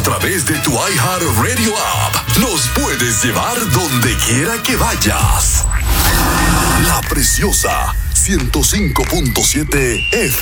través de tu iHeartRadio app. Nos puedes llevar donde quiera que vayas. La Preciosa 105.7 FM.